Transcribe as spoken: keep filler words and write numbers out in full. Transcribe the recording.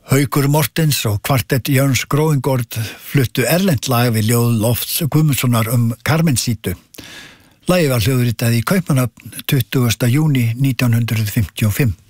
Haukur Mortens og kvartett Jörns Gróingård fluttu erlent lag við ljóð Lofts Guðmundssonar um Carmencítu. Lagið var hljóðritað í Kaupmannahöfn tuttugasta júní nítján hundrað fimmtíu og fimm.